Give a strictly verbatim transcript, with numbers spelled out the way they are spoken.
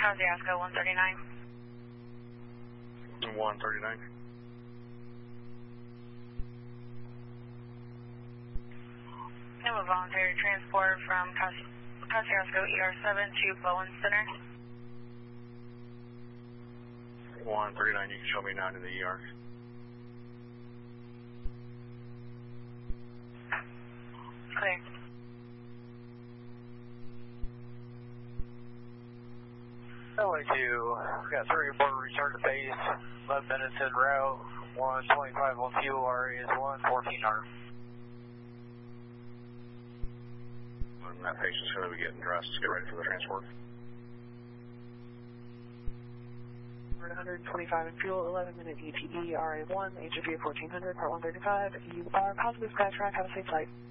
Kosciuszko, one thirty-nine. one thirty-nine. I have a voluntary transport from Kosciuszko E R seven to Bowen Center. one thirty-nine, you can show me nine in the E R. Clear. L A two, we got three report return to base, eleven minutes en route, one twenty-five on fuel, R A is one fourteen R. And that patient's going to be getting dressed. Get ready for the transport. one twenty-five in fuel, eleven minute E T E, R A one, H F A fourteen hundred, part one thirty-five. You are positive, Skytrack, have a safe flight.